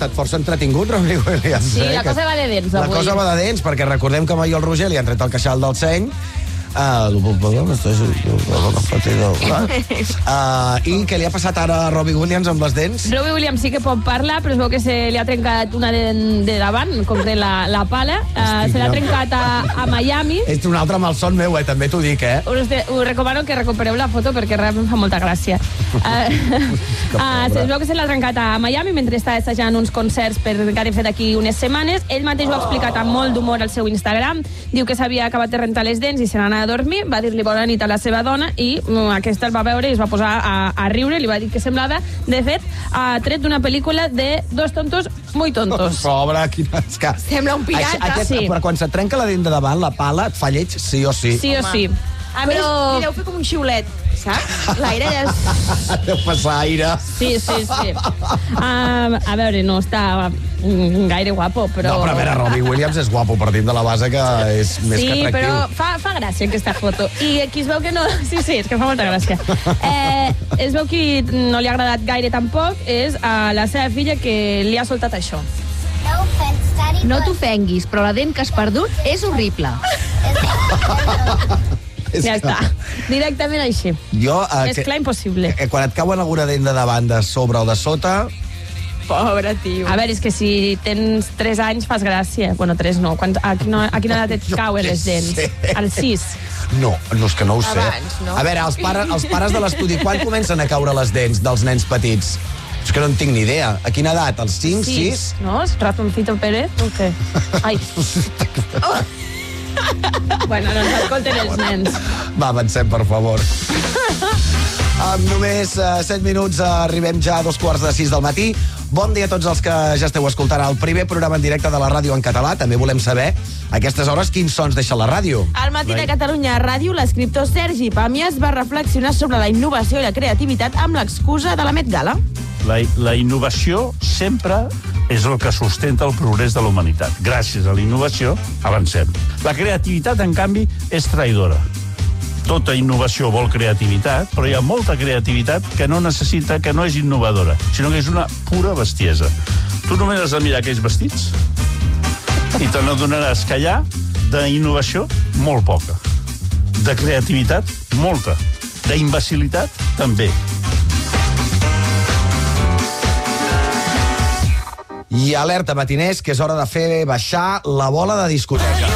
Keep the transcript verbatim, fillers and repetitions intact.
estat força entretingut, Robbie Williams. Sí, la cosa va de dents, La avui. cosa va de dents, perquè recordem que mai el Roger li han tret el queixal del seny. Uh, uh, I què li ha passat ara a Robbie Williams amb les dents? Robbie Williams sí que pot parlar, però es veu que se li ha trencat una de, de davant, com de la, la pala. Uh, se l'ha trencat a, a Miami. És un altre malson meu, eh? També t'ho dic, eh? Us, de, us recomano que recupereu la foto perquè realment fa molta gràcia. Uh, uh, se veu que se l'ha trencat a Miami mentre està assajant uns concerts per encara fer d'aquí unes setmanes. Ell mateix ho ha explicat amb molt d'humor al seu Instagram. Diu que s'havia acabat de rentar les dents i se n'anava a dormir, va dir-li bona nit a la seva dona i um, aquesta el va veure i es va posar a, a riure, li va dir que semblava, de fet, ha tret d'una pel·lícula de dos tontos muy tontos. Pobre, quina... És que... Sembla un pirata. Aquest, aquest, Sí. Però quan se't trenca la dent de davant, la pala et fa lleig sí o sí. Sí o sí. A més, Però- li deu fer com un xiulet, saps? L'aire és... Deu passar aire. Sí, sí, sí. Um, a veure, no està mm, gaire guapo, però... No, però a veure, Robbie Williams és guapo, partint de la base que és més Sí, que atractiu. però fa, fa gràcia aquesta foto. I aquí es veu que no... Sí, sí, és que fa molta gràcia. Eh, es veu que no li ha agradat gaire tampoc és a la seva filla que li ha soltat això. No t'ofenguis, però la dent que has perdut és horrible. És Ja que- està. Directament així. Jo, eh, Més que- clar impossible. eh, quan et cauen alguna dent de davant, de sobre o de sota... Pobre tio. A veure, és que si tens tres anys fas gràcia. Bueno, tres no. Quan, a, quina, a quina edat et cauen les dents? Al sis. No, no, és que no ho sé. Abans, no? A veure, els, pare, els pares de l'estudi, quan comencen a caure les dents dels nens petits? És que no en tinc ni idea. A quina edat? Els cinc, sis? ¿No? ¿Es Ratoncito Pérez o què? Ai. Bueno, no ens escolten els nens. Va, avancem, per favor. Amb només uh, set minuts uh, arribem ja a dos quarts de sis del matí. Bon dia a tots els que ja esteu escoltant el primer programa en directe de la ràdio en català. També volem saber, a aquestes hores, quins sons deixa la ràdio. Al matí de Catalunya Ràdio, l'escriptor Sergi Pàmies va reflexionar sobre la innovació i la creativitat amb l'excusa de la Met Gala. La, la innovació sempre és el que sustenta el progrés de la humanitat. Gràcies a la innovació avancem. La creativitat, en canvi, és traïdora. Tota innovació vol creativitat, però hi ha molta creativitat que no necessita, que no és innovadora, sinó que és una pura bestiesa. Tu només has de mirar aquells vestits i te n'adonaràs que hi ha d'innovació molt poca. De creativitat, molta. D'imbecilitat, també. I alerta matiners, que és hora de fer baixar la bola de discoteca.